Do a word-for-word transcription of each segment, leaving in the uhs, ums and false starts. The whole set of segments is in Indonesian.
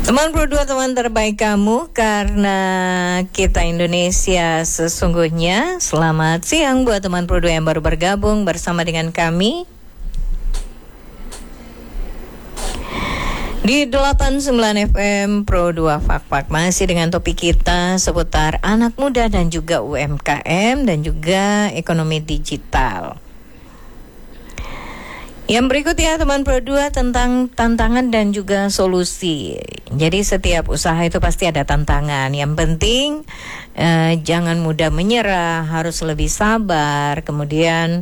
Teman Pro dua, teman terbaik kamu, karena kita Indonesia sesungguhnya. Selamat siang buat teman Pro dua yang baru bergabung bersama dengan kami di delapan puluh sembilan F M Pro dua Fak-Fak. Masih dengan topik kita seputar anak muda dan juga U M K M dan juga ekonomi digital. Yang berikut ya teman Pro dua, tentang tantangan dan juga solusi. Jadi setiap usaha itu pasti ada tantangan. Yang penting eh, jangan mudah menyerah, harus lebih sabar, kemudian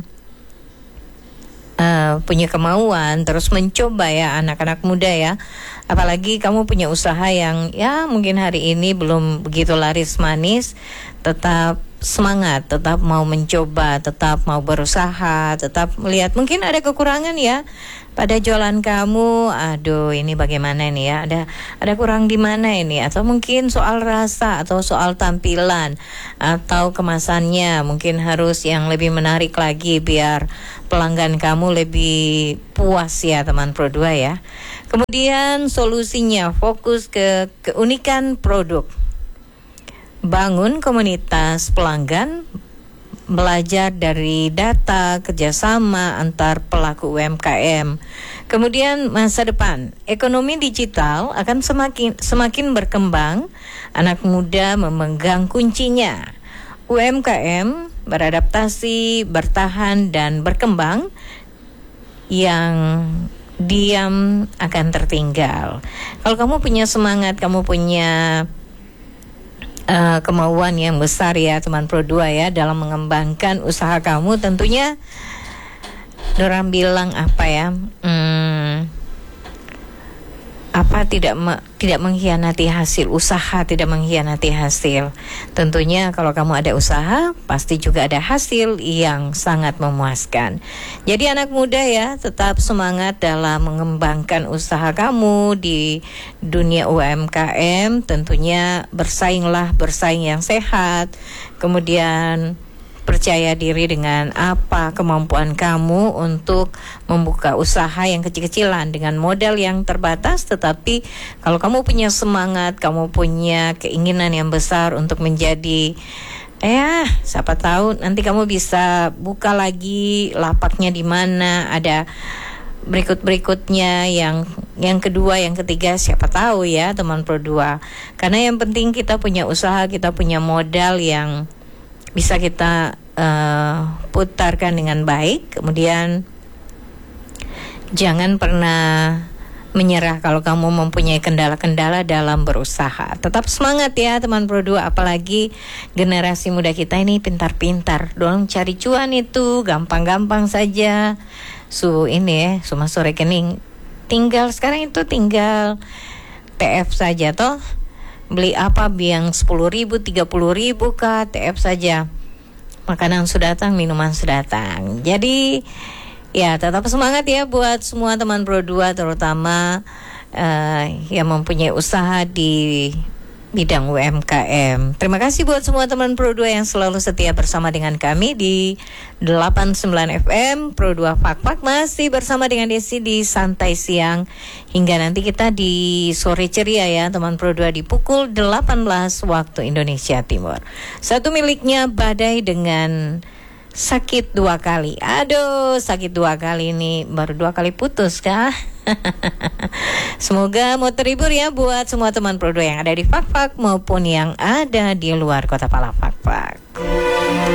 uh, punya kemauan, terus mencoba ya anak-anak muda ya. Apalagi kamu punya usaha yang ya mungkin hari ini belum begitu laris manis, tetap semangat, tetap mau mencoba, tetap mau berusaha, tetap melihat mungkin ada kekurangan ya pada jualan kamu. Aduh, ini bagaimana ini ya? Ada ada kurang di mana ini? Atau mungkin soal rasa atau soal tampilan atau kemasannya mungkin harus yang lebih menarik lagi biar pelanggan kamu lebih puas ya teman Pro dua ya. Kemudian solusinya fokus ke keunikan produk. Bangun komunitas pelanggan, belajar dari data, kerjasama antar pelaku U M K M. Kemudian masa depan, ekonomi digital akan semakin semakin berkembang. Anak muda memegang kuncinya. U M K M beradaptasi, bertahan dan berkembang. Yang diam akan tertinggal. Kalau kamu punya semangat, kamu punya Uh, kemauan yang besar ya teman Pro dua ya dalam mengembangkan usaha kamu, tentunya orang bilang apa ya hmm, apa tidak me, tidak mengkhianati hasil usaha, tidak mengkhianati hasil. Tentunya kalau kamu ada usaha pasti juga ada hasil yang sangat memuaskan. Jadi anak muda ya tetap semangat dalam mengembangkan usaha kamu di dunia U M K M. Tentunya bersainglah, bersaing yang sehat. Kemudian percaya diri dengan apa kemampuan kamu untuk membuka usaha yang kecil-kecilan dengan modal yang terbatas. Tetapi kalau kamu punya semangat, kamu punya keinginan yang besar untuk menjadi, ya siapa tahu nanti kamu bisa buka lagi lapaknya di mana, ada berikut-berikutnya, yang yang kedua, yang ketiga, siapa tahu ya teman Pro dua. Karena yang penting kita punya usaha, kita punya modal yang bisa kita uh, putarkan dengan baik. Kemudian jangan pernah menyerah kalau kamu mempunyai kendala-kendala dalam berusaha. Tetap semangat ya teman Pro dua, apalagi generasi muda kita ini pintar-pintar. Doang cari cuan itu gampang-gampang saja. Su ini ya, su masuk rekening. Tinggal sekarang itu tinggal T F saja toh. Beli apa yang sepuluh ribu, tiga puluh ribu kah, T F saja. Makanan sudah datang, minuman sudah datang. Jadi ya tetap semangat ya buat semua teman Pro dua, terutama uh, yang mempunyai usaha di bidang U M K M. Terima kasih buat semua teman Pro dua yang selalu setia bersama dengan kami di delapan puluh sembilan F M Pro dua Fak-Fak. Masih bersama dengan Desi di Santai Siang hingga nanti kita di Sore Ceria ya teman Pro dua di pukul delapan belas waktu Indonesia Timur. Satu miliknya Badai dengan Sakit Dua Kali. Aduh, sakit dua kali ini, baru dua kali putus kah? Semoga mau terhibur ya buat semua teman Pro dua yang ada di Fak-Fak maupun yang ada di luar kota Pala Fak-Fak.